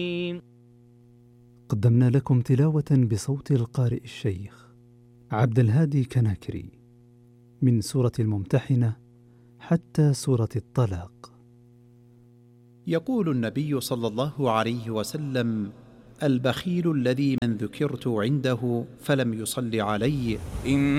قدمنا لكم تلاوة بصوت القارئ الشيخ عبد الهادي كناكري من سورة الممتحنة حتى سورة الطلاق. يقول النبي صلى الله عليه وسلم: البخيل الذي من ذكرت عنده فلم يصل علي